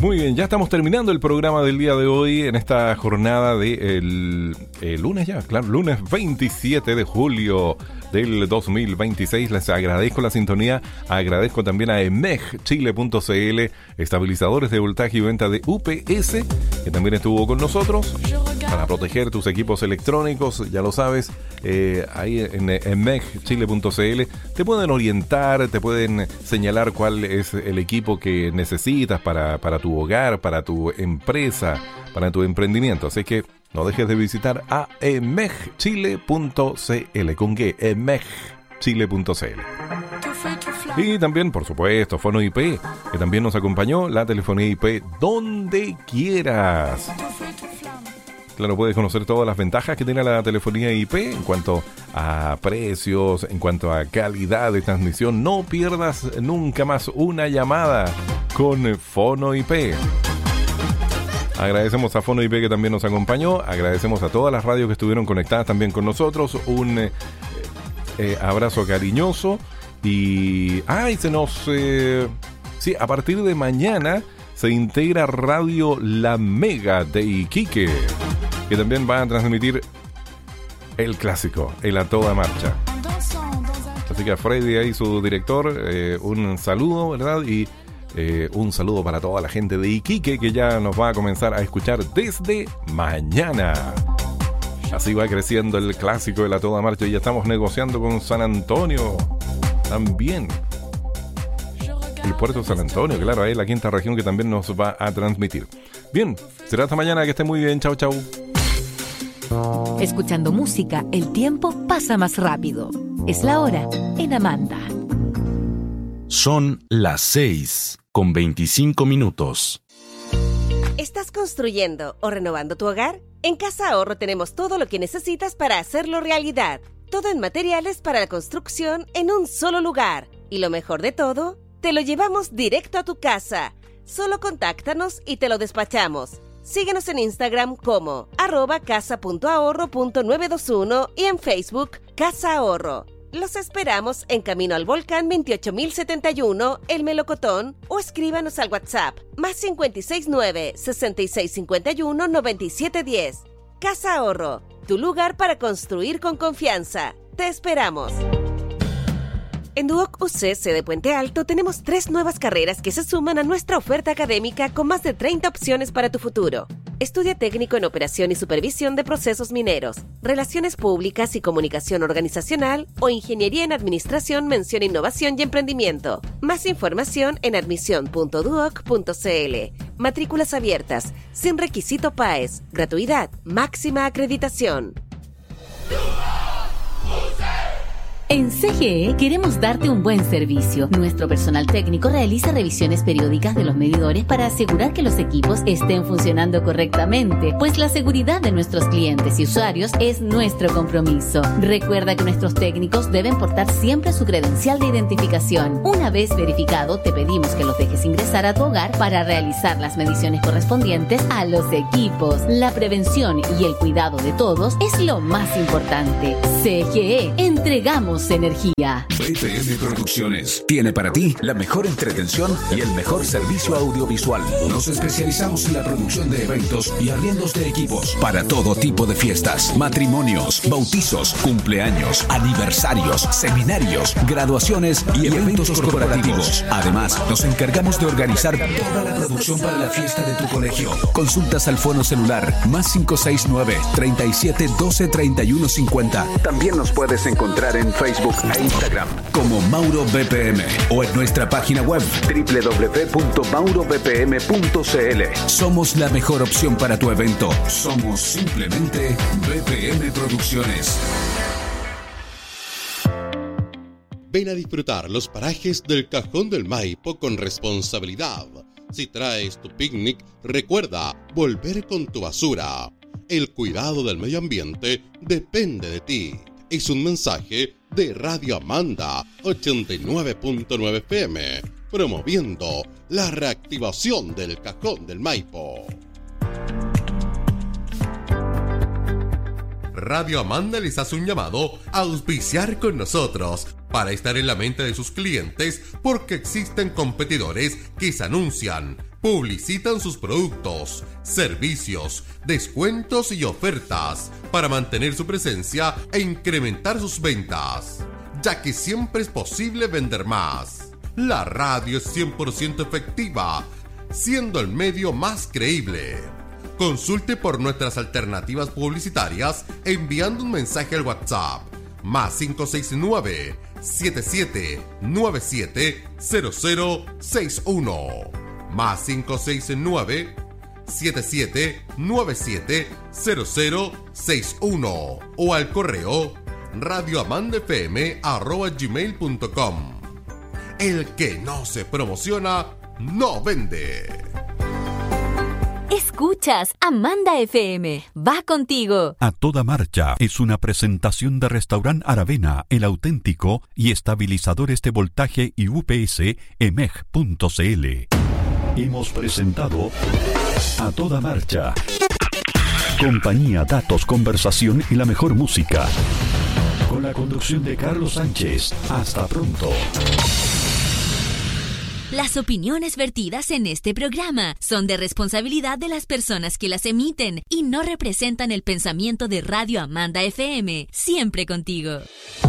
Muy bien, ya estamos terminando el programa del día de hoy en esta jornada de el lunes ya, claro, lunes 27 de julio del 2026. Les agradezco la sintonía, agradezco también a emegchile.cl, estabilizadores de voltaje y venta de UPS, que también estuvo con nosotros para proteger tus equipos electrónicos, ya lo sabes. Ahí en emegchile.cl te pueden orientar, te pueden señalar cuál es el equipo que necesitas para tu hogar, para tu empresa, para tu emprendimiento. Así que no dejes de visitar a emegchile.cl con G, emegchile.cl. Y también, por supuesto, Fono IP, que también nos acompañó, la telefonía IP donde quieras. Claro, puedes conocer todas las ventajas que tiene la telefonía IP en cuanto a precios, en cuanto a calidad de transmisión. No pierdas nunca más una llamada con Fono IP. Agradecemos a Fono IP que también nos acompañó. Agradecemos a todas las radios que estuvieron conectadas también con nosotros. Un abrazo cariñoso. Y sí, a partir de mañana se integra Radio La Mega de Iquique, que también va a transmitir el clásico, el A Toda Marcha. Así que a Freddy ahí, su director, un saludo, ¿verdad? Y un saludo para toda la gente de Iquique que ya nos va a comenzar a escuchar desde mañana. Así va creciendo el clásico, el A Toda Marcha, y ya estamos negociando con San Antonio también. El puerto de San Antonio, claro, ahí la quinta región que también nos va a transmitir. Bien, será hasta mañana, que esté muy bien, chau chau. Escuchando música, el tiempo pasa más rápido. Es la hora en Amanda. Son las 6:25. ¿Estás construyendo o renovando tu hogar? En Casa Ahorro tenemos todo lo que necesitas para hacerlo realidad. Todo en materiales para la construcción en un solo lugar. Y lo mejor de todo, te lo llevamos directo a tu casa. Solo contáctanos y te lo despachamos. Síguenos en Instagram como @casa.ahorro.921 y en Facebook Casa Ahorro. Los esperamos en Camino al Volcán 28071, El Melocotón, o escríbanos al WhatsApp +569 6651 9710. Casa Ahorro, tu lugar para construir con confianza. Te esperamos. En Duoc UC de Puente Alto tenemos 3 nuevas carreras que se suman a nuestra oferta académica con más de 30 opciones para tu futuro. Estudia técnico en operación y supervisión de procesos mineros, relaciones públicas y comunicación organizacional o ingeniería en administración, mención, innovación y emprendimiento. Más información en admisión.duoc.cl. Matrículas abiertas, sin requisito PAES, gratuidad, máxima acreditación. En CGE queremos darte un buen servicio. Nuestro personal técnico realiza revisiones periódicas de los medidores para asegurar que los equipos estén funcionando correctamente, pues la seguridad de nuestros clientes y usuarios es nuestro compromiso. Recuerda que nuestros técnicos deben portar siempre su credencial de identificación. Una vez verificado, te pedimos que los dejes ingresar a tu hogar para realizar las mediciones correspondientes a los equipos. La prevención y el cuidado de todos es lo más importante. CGE, entregamos energía. BPM Producciones tiene para ti la mejor entretención y el mejor servicio audiovisual. Nos especializamos en la producción de eventos y arriendos de equipos para todo tipo de fiestas, matrimonios, bautizos, cumpleaños, aniversarios, seminarios, graduaciones y eventos corporativos. Además, nos encargamos de organizar toda la producción para la fiesta de tu colegio. Consultas al fono celular +569 37 12 31 50. También nos puedes encontrar en Facebook e Instagram como Mauro BPM o en nuestra página web www.maurobpm.cl. Somos la mejor opción para tu evento. Somos simplemente BPM Producciones. Ven a disfrutar los parajes del Cajón del Maipo con responsabilidad. Si traes tu picnic, recuerda volver con tu basura. El cuidado del medio ambiente depende de ti. Es un mensaje de Radio Amanda 89.9 FM, promoviendo la reactivación del Cajón del Maipo. Radio Amanda les hace un llamado a auspiciar con nosotros para estar en la mente de sus clientes, porque existen competidores que se anuncian Publicitan sus productos, servicios, descuentos y ofertas para mantener su presencia e incrementar sus ventas, ya que siempre es posible vender más. La radio es 100% efectiva, siendo el medio más creíble. Consulte por nuestras alternativas publicitarias enviando un mensaje al WhatsApp más 569 7797 0061 más 569 7797 0061 o al correo radioamandafm@gmail.com. El que no se promociona no vende. Escuchas Amanda FM. Va contigo. A Toda Marcha es una presentación de Restaurant Aravena, el auténtico y estabilizadores de voltaje y UPS emeg.cl. Hemos presentado A Toda Marcha. Compañía, datos, conversación y la mejor música. Con la conducción de Carlos Sánchez. Hasta pronto. Las opiniones vertidas en este programa son de responsabilidad de las personas que las emiten y no representan el pensamiento de Radio Amanda FM. Siempre contigo.